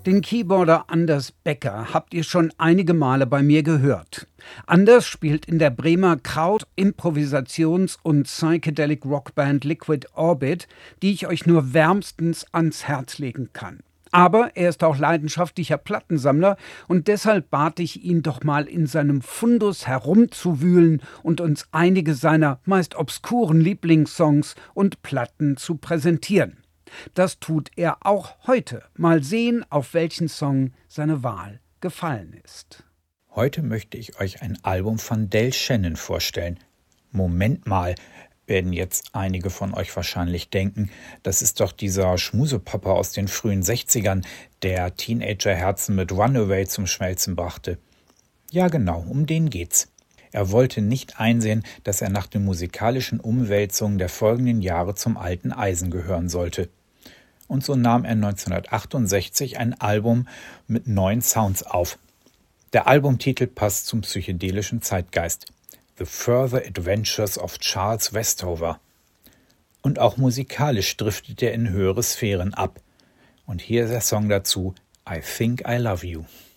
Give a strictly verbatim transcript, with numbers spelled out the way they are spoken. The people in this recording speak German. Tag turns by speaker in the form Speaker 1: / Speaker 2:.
Speaker 1: Den Keyboarder Anders Becker habt ihr schon einige Male bei mir gehört. Anders spielt in der Bremer Kraut-, Improvisations- und Psychedelic-Rockband Liquid Orbit, die ich euch nur wärmstens ans Herz legen kann. Aber er ist auch leidenschaftlicher Plattensammler und deshalb bat ich ihn doch mal in seinem Fundus herumzuwühlen und uns einige seiner meist obskuren Lieblingssongs und Platten zu präsentieren. Das tut er auch heute. Mal sehen, auf welchen Song seine Wahl gefallen ist.
Speaker 2: Heute möchte ich euch ein Album von Del Shannon vorstellen. Moment mal, werden jetzt einige von euch wahrscheinlich denken, das ist doch dieser Schmusepapa aus den frühen sechzigern, der Teenagerherzen mit Runaway zum Schmelzen brachte. Ja genau, um den geht's. Er wollte nicht einsehen, dass er nach den musikalischen Umwälzungen der folgenden Jahre zum alten Eisen gehören sollte. Und so nahm er neunzehnhundertachtundsechzig ein Album mit neuen Sounds auf. Der Albumtitel passt zum psychedelischen Zeitgeist. The Further Adventures of Charles Westover. Und auch musikalisch driftet er in höhere Sphären ab. Und hier ist der Song dazu, I Think I Love You.